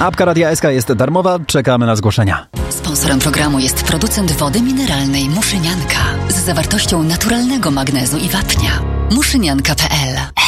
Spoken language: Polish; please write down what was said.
Apka Radia SK jest darmowa, czekamy na zgłoszenia. Sponsorem programu jest producent wody mineralnej Muszynianka z zawartością naturalnego magnezu i wapnia. Muszynianka.pl